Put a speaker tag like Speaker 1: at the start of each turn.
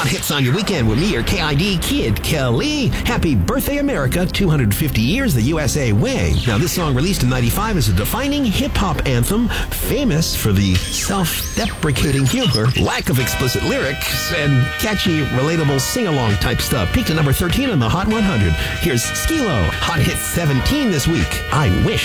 Speaker 1: Hot Hits on your weekend with me, your KID Kid Kelly. Happy birthday, America. 250 years the USA way. Now, this song released in 95 is a defining hip-hop anthem, famous for the self-deprecating humor, lack of explicit lyrics, and catchy, relatable sing-along type stuff. Peaked at number 13 on the Hot 100. Here's Skee-Lo, Hot Hits 17 this week. I Wish.